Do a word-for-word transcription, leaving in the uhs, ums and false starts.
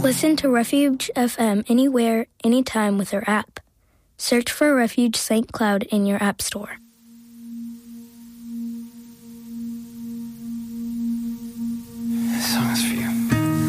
Listen to Refuge F M anywhere, anytime with our app. Search for Refuge Saint Cloud in your app store.